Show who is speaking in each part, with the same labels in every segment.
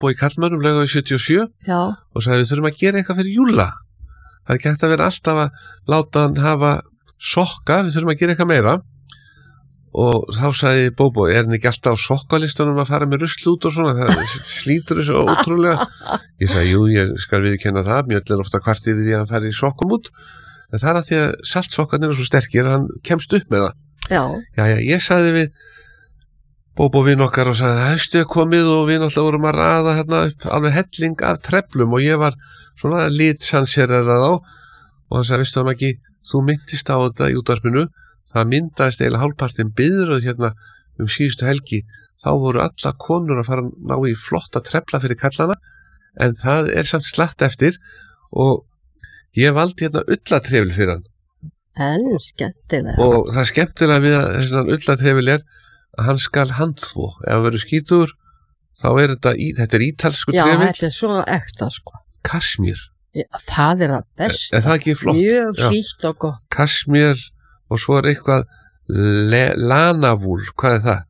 Speaker 1: Bóbó í Kallmönnum Laugavegi 77
Speaker 2: Já.
Speaker 1: og sagði við þurfum að gera eitthvað fyrir Júlla. Það ekki hægt að vera alltaf að láta hann hafa sokka, við þurfum að gera eitthvað meira. Og þá sagði Bóbó, hann ekki alltaf á sokkalistunum að fara með rusl út og svona, það slítur þessu ótrúlega. Ég sagði, jú, ég skal viðurkenna það, mjög ofta kvart yfir því að hann fari í sokkum út, en það að því að saltsokkarnir eru svo sterkir að hann kemst upp með það.
Speaker 2: Já.
Speaker 1: Jæja, ég sagði við Bóbó vinn okkar og sagði, haustið komið og við náttúrulega vorum að raða hérna upp alveg helling af treflum og ég var svona litsanserað á og hann sagði, veistu hann ekki, þú myndist á þetta í útvarpinu. Það myndaðist eiginlega hálfpartinn biðröð hérna síðustu helgi. Þá voru alla konur að fara að ná í flotta trefla fyrir kallana, en það samt slatt eftir og ég valdi hérna ullatrefil fyrir hann.
Speaker 2: En skemmtilega.
Speaker 1: Og það skemmtilega við að þessi ullatrefil að hann skal handþvo. Ef hann verður skítur, þá þetta ítalsku trefil.
Speaker 2: Já, þetta svo ekta, sko.
Speaker 1: Kasmír.
Speaker 2: Já, það það besta.
Speaker 1: Er það ekki flott?
Speaker 2: Mjög hlýtt og gott.
Speaker 1: Kasmír. Og svo eitthvað lanavúl, hvað það?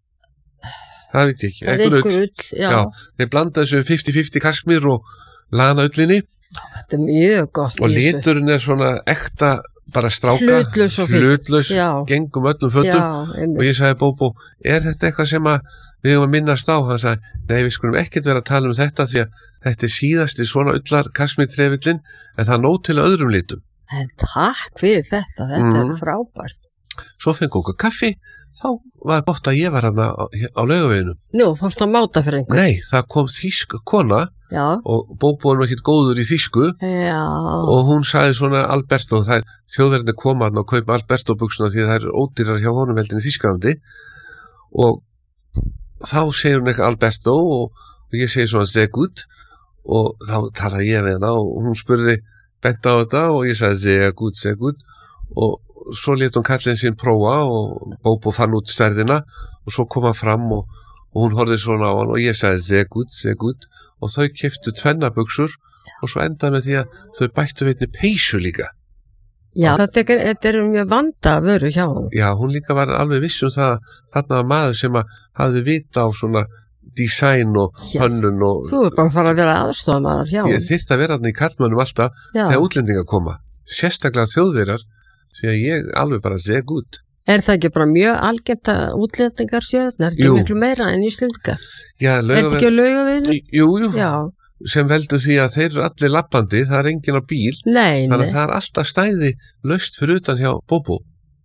Speaker 1: Það veit ég ekki.
Speaker 2: Það einhver ull, já.
Speaker 1: Já, þeir blanda þessu 50-50 kasmír og lanaullinni.
Speaker 2: Þetta mjög gott.
Speaker 1: Og liturinn svona ekta, bara stráka. Hlutlaus, gengum öllum fötum. Já, og ég sagði Bóbó, þetta eitthvað sem við höfum að minnast á? Hann sagði, nei, við skulum ekkert vera að tala um þetta því að þetta síðasti svona ullar kasmírtrefillin, en það nóg til öðrum litum.
Speaker 2: En takk fyrir þetta frábært.
Speaker 1: Svo fengi okkur kaffi, þá var gott að ég var hann á Laugaveginum.
Speaker 2: Nú, fórst að máta fyrir einhver?
Speaker 1: Nei, það kom þýsk kona og Bóbó ekkert góður í þýsku og hún sagði svona Alberto, þjóðverðinni koma hann og kaupa Alberto buxuna því það ódýrar hjá honum heldin í Þýskalandi og þá segir hún eitthvað Alberto og ég segi svona sehr gut og þá talaði ég við hana og hún spurði bent á þetta og ég sagði sehr gut og svo lét hún kallinn sín prófa og Bóbó fann út stærðina og svo kom hann fram og hún horfði svona á hann og ég sagði sehr gut og þau keyptu tvennabuxur og svo endaði með því að þau bættu við einni peysu líka.
Speaker 2: Já, þetta mjög vanda vöru hjá hún.
Speaker 1: Já, hún líka var alveg viss það þarna var maður sem hafði vita á svona design og hönnun og...
Speaker 2: Þú bara að fara að vera aðstofamaður hjá hún.
Speaker 1: Ég þyrfti að vera þarna í Kallmönnum alltaf þegar útlendingar koma. Sérstaklega Þjóðverjar, því að ég alveg bara sehr gut.
Speaker 2: Það ekki bara mjög algengt að útlendingar séu þetta? Ekki miklu meira en Íslendingar?
Speaker 1: Já,
Speaker 2: þetta ekki á Laugaveginu?
Speaker 1: Jú. Já. Sem veldur því að þeir eru allir lappandi, það enginn á bíl.
Speaker 2: Nei.
Speaker 1: Þannig að það alltaf stæði laust fyrir utan hjá Bóbó.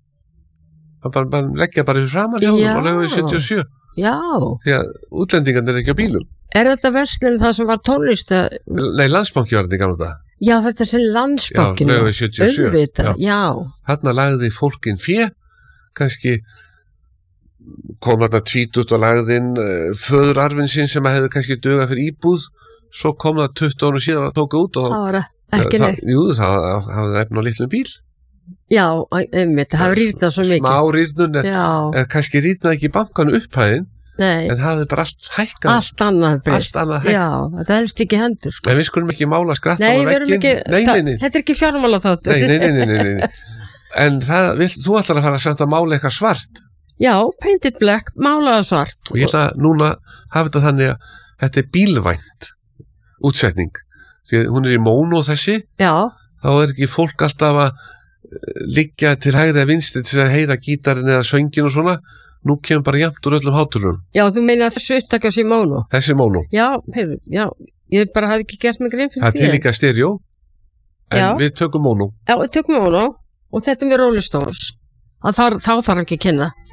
Speaker 1: Það bara leggja bara fyrir framan hjá hún á Laugavegi 77.
Speaker 2: Já.
Speaker 1: Því að útlendingarnir ekki á bílum.
Speaker 2: Þetta verslun það sem var tónlist?
Speaker 1: Nei, Landsbanki var þetta í gamla dag.
Speaker 2: Já, þetta sem Landsbankinu.
Speaker 1: Já, Laugavegi 77.
Speaker 2: Auðvitað, já.
Speaker 1: Þarna lagði fólkin fé, kannski kom þarna tvítut og lagðinn föðurarfinn sinn sem hefði kannski dugað fyrir íbúð, svo kom það 20 ára síðan að tóka út og
Speaker 2: það var ekki neitt.
Speaker 1: Jú, það hafði efn á litlum bíl.
Speaker 2: Já, það hafði rýrnað svo mikið.
Speaker 1: Smá rýrnun, en kannski rýrnaði ekki bankanu upphæðin, en það hafði bara allt hækkað.
Speaker 2: Allt annað breyst. Já, það helst ekki hendur. Sko.
Speaker 1: En við skulum ekki mála skratt á vegginn. Nei.
Speaker 2: Þetta ekki fjármála þáttur.
Speaker 1: Nei. En þú ætlar að fara samt að mála eitthvað svart.
Speaker 2: Já, painted black, málaða svart.
Speaker 1: Og ég ætla núna hafa þetta þannig að þetta bílvænt útsetning. Því að hún í móno þessi. Já. Þá ekki fólk alltaf að liggja til hægri að vinstri til að heyra gítarinn eða söngin og svona. Nú kemur bara jafnt úr öllum hátulunum.
Speaker 2: Já, þú meina að þessu upptaka sé móno?
Speaker 1: Þessi móno.
Speaker 2: Já, ég bara hafði ekki gert mig grein fyrir því.
Speaker 1: Það til líka stereo, en við tökum móno.
Speaker 2: Já, við tökum móno og þetta með Rolling Stones. Þá þarf ekki að kynna.